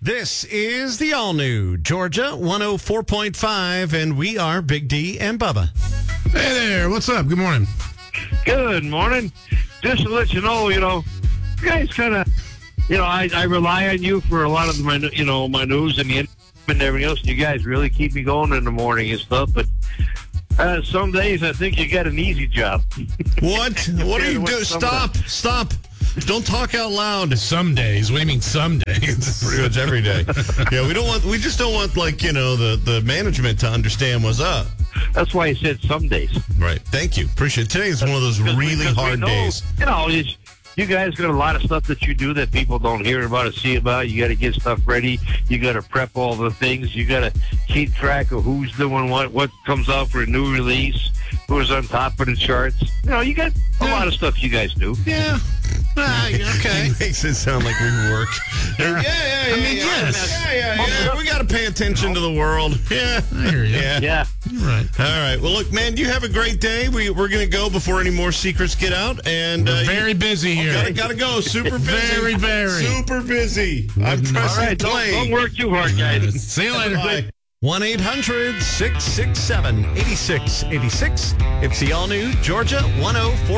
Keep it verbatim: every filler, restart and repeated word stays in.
This is the all-new Georgia one oh four point five, and we are Big D and Bubba. Hey there, what's up? Good morning. Good morning. Just to let you know, you know, you guys kind of, you know, I, I rely on you for a lot of my, you know, my news and the and everything else. You guys really keep me going in the morning and stuff, but uh, some days I think you got an easy job. What? What are you doing? Stop! Stop! Don't talk out loud. Some days. What do you mean some days? Pretty much every day. Yeah, we don't want. We just don't want, like, you know, the the management to understand what's up. That's why I said some days. Right. Thank you. Appreciate it. Today is one of those really because we hard know, days. You know, it's, you guys got a lot of stuff that you do that people don't hear about or see about. You got to get stuff ready. You got to prep all the things. You got to keep track of who's doing what, what comes out for a new release, who's on top of the charts. You know, you got a Yeah. lot of stuff you guys do. Yeah. Ah, okay. It makes it sound like we work. Yeah, yeah, yeah. I mean, yeah, yes. Yeah, yeah, yeah. We got to pay attention to the world. Yeah. I hear you. Yeah. Yeah. You're right. All right. Well, look, man, you have a great day. We, we're going to go before any more secrets get out. And uh, We're very busy here. Gotta, gotta go. Super busy. Very, very. Super busy. I'm All pressing All right, play. don't, don't work too hard, guys. See you later. Bye. one eight hundred six six seven eight six eight six. It's the all-new Georgia one oh four.